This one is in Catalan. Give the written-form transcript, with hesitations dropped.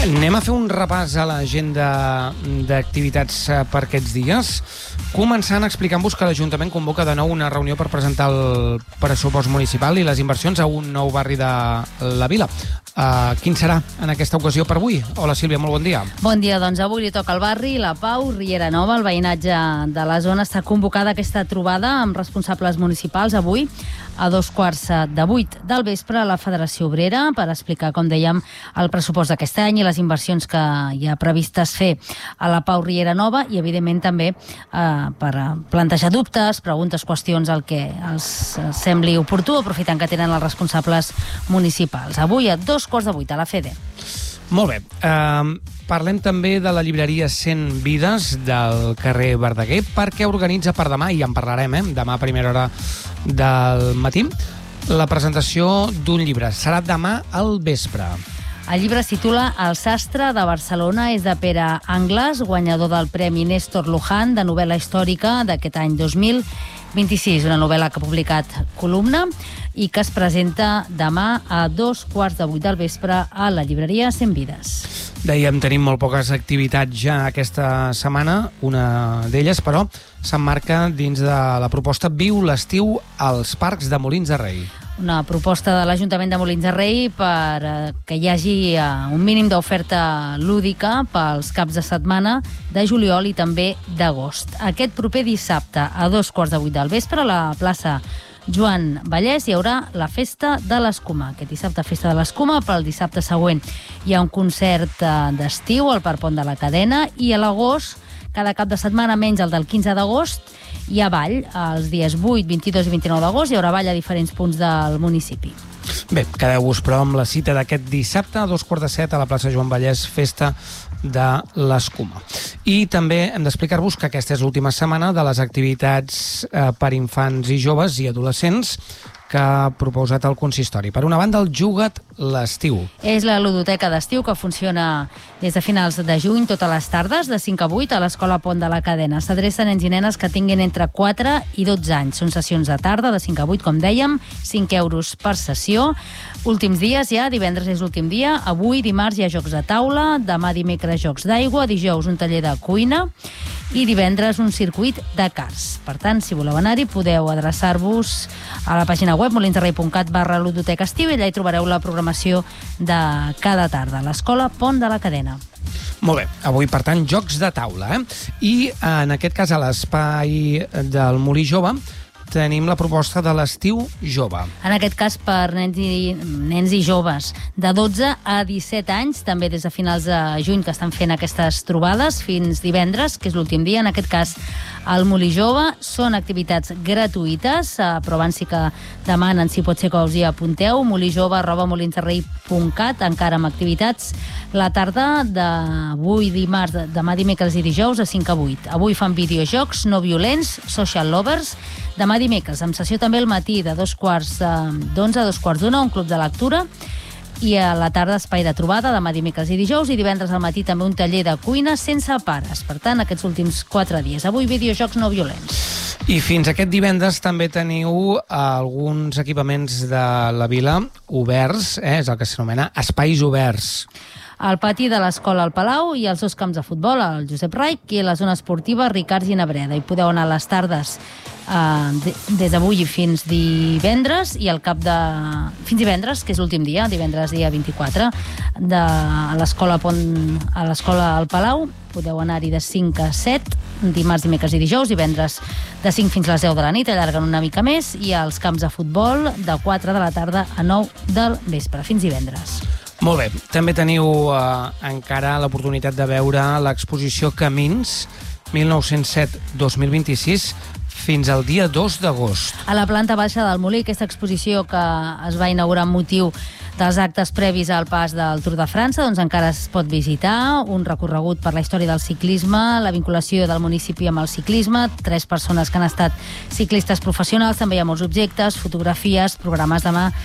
Anem a fer un repàs a l'agenda d'activitats per aquests dies, començant explicant-vos que l'Ajuntament convoca de nou una reunió per presentar el pressupost municipal i les inversions a un nou barri de la vila. Quin serà en aquesta ocasió per avui? Hola Sílvia, molt bon dia. Bon dia, doncs avui li toca al barri La Pau, Riera Nova. El veïnatge de la zona està convocada a aquesta trobada amb responsables municipals avui a 7:15 del vespre a la Federació Obrera per explicar, com dèiem, el pressupost d'aquest any i les inversions que hi ha previstes fer a La Pau, Riera Nova i, evidentment, també per plantejar dubtes, preguntes, qüestions, el que els sembli oportú, aprofitant que tenen els responsables municipals. Avui a 7:15 a la FEDE. Molt bé. Parlem també de la llibreria 100 Vides del carrer Verdaguer, perquè organitza per demà, i en parlarem, demà a primera hora del matí, la presentació d'un llibre. Serà demà al vespre. El llibre es titula El sastre de Barcelona, és de Pere Angles, guanyador del Premi Néstor Luján de novel·la històrica d'aquest any 2026, una novel·la que ha publicat Columna i que es presenta demà a 7:15 del vespre a la llibreria 100 Vides. Dèiem, tenim molt poques activitats ja aquesta setmana. Una d'elles, però, s'emmarca dins de la proposta Viu l'estiu als parcs de Molins de Rei. Una proposta de l'Ajuntament de Molins de Rei per que hi hagi un mínim d'oferta lúdica pels caps de setmana de juliol i també d'agost. Aquest proper dissabte a 7:15 del vespre a la plaça Joan Vallès hi haurà la Festa de l'Escuma. Aquest dissabte Festa de l'Escuma, però el dissabte següent hi ha un concert d'estiu al Parc Pont de la Cadena i a l'agost, cada cap de setmana menys el del 15 d'agost, hi ha ball. Els dies 8, 22 i 29 d'agost hi haurà ball a diferents punts del municipi. Bé, quedeu-vos però amb la cita d'aquest dissabte a 7:15 a la plaça Joan Vallès, Festa de l'Escuma. I també hem d'explicar-vos que aquesta és l'última setmana de les activitats per infants i joves i adolescents que ha proposat el consistori. Per una banda, el Juga't l'estiu. És la ludoteca d'estiu que funciona des de finals de juny, totes les tardes, de 5 a 8, a l'Escola Pont de la Cadena. S'adreça a nens i nenes que tinguin entre 4 i 12 anys. Són sessions de tarda, de 5 a 8, com dèiem, 5 euros per sessió. Últims dies ja, divendres és l'últim dia, avui, dimarts, hi ha jocs de taula, demà dimecres jocs d'aigua, dijous un taller de cuina i divendres un circuit de karts. Per tant, si voleu anar-hi, podeu adreçar-vos a la pàgina web molinsderrei.cat/ludoteca estiu i allà hi trobareu la programació de cada tarda. L'Escola Pont de la Cadena. Molt bé, avui, per tant, jocs de taula. I en aquest cas, a l'espai del Molí Jove, tenim la proposta de l'estiu jove. En aquest cas per nens i joves de 12 a 17 anys, també des de finals de juny que estan fent aquestes trobades, fins divendres, que és l'últim dia, en aquest cas al Molí Jove. Són activitats gratuïtes, però abans sí que demanen si pot ser que us hi apunteu, molijove@molinsderrei.cat, encara amb activitats la tarda d'avui dimarts, demà dimecres i dijous a 5 a 8. Avui fan videojocs no violents, social lovers. Demà dimecres, amb sessió també al matí, de 2:15 a 2:15, un club de lectura, i a la tarda espai de trobada, demà dimecres i dijous, i divendres al matí també un taller de cuina sense pares. Per tant, aquests últims 4 dies. Avui videojocs no violents. I fins aquest divendres també teniu alguns equipaments de la vila oberts, és el que s'anomena espais oberts. Al pati de l'Escola al Palau i als 2 camps de futbol, el Josep Raich i la zona esportiva Ricard Ginabreda. Hi podeu anar a les tardes des d'avui fins divendres i al cap de... fins divendres, que és l'últim dia, divendres dia 24, a l'Escola al Palau. Podeu anar-hi de 5 a 7, dimarts, dimecres i dijous, divendres de 5 fins a les 10 de la nit, allarguen una mica més, i als camps de futbol de 4 de la tarda a 9 del vespre, fins divendres. Molt bé, també teniu encara l'oportunitat de veure l'exposició Camins 1907-2026 fins al dia 2 d'agost. A la planta baixa del Molí, aquesta exposició que es va inaugurar amb motiu dels actes previs al pas del Tour de França, doncs encara es pot visitar, un recorregut per la història del ciclisme, la vinculació del municipi amb el ciclisme, 3 persones que han estat ciclistes professionals, també hi ha molts objectes, fotografies, programes demà